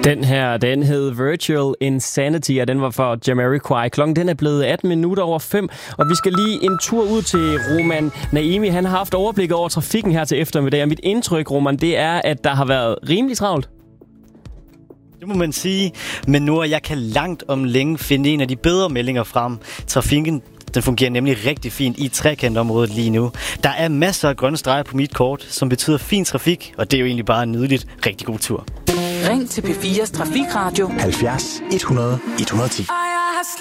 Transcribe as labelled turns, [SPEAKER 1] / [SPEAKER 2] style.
[SPEAKER 1] Den her, den hed Virtual Insanity, og den var for Jamiroquai. Klokken den er blevet 5:18, og vi skal lige en tur ud til Roman Naimi. Han har haft overblik over trafikken her til eftermiddag, og mit indtryk, Roman, det er, at der har været rimelig travlt.
[SPEAKER 2] Det må man sige, men nu jeg kan langt om længe finde en af de bedre meldinger frem. Trafikken den fungerer nemlig rigtig fint i trekantområdet lige nu. Der er masser af grønne streger på mit kort, som betyder fin trafik, og det er jo egentlig bare en nydeligt rigtig god tur.
[SPEAKER 3] Ring til P4's Trafikradio
[SPEAKER 4] 70 100 110.